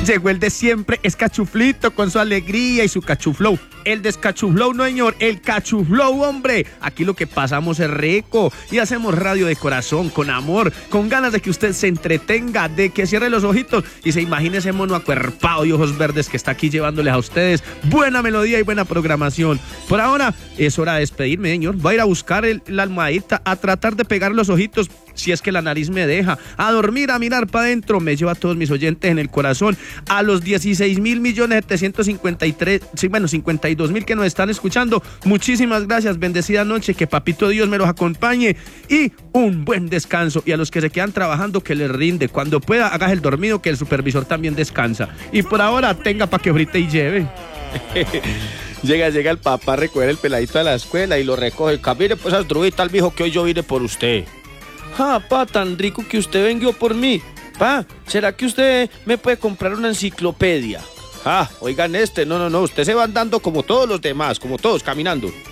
Llegó el de siempre, es Cachuflito con su alegría y su cachuflow. El descachuflow, no señor, el cachuflow, hombre. Aquí lo que pasamos es rico y hacemos radio de corazón, con amor, con ganas de que usted se entretenga, de que cierre los ojitos y se imagine ese mono acuerpado y ojos verdes que está aquí llevándoles a ustedes buena melodía y buena programación. Por ahora es hora de despedirme, señor. Va a ir a buscar la almohadita, a tratar de pegar los ojitos, si es que la nariz me deja, a dormir, a mirar para adentro. Me llevo a todos mis oyentes en el corazón, a los 16.753.052.000 que nos están escuchando. Muchísimas gracias, bendecida noche, que papito Dios me los acompañe y un buen descanso. Y a los que se quedan trabajando, que les rinde. Cuando pueda, hagas el dormido, que el supervisor también descansa. Y por ahora, tenga pa' que frite y lleve. Llega el papá a recoger el peladito de la escuela y lo recoge. Camine pues Asdrúbal, mijo, que hoy yo vine por usted. Pa, tan rico que usted vengió por mí. Pa, ¿será que usted me puede comprar una enciclopedia? Oigan no, usted se va andando como todos los demás, como todos, caminando.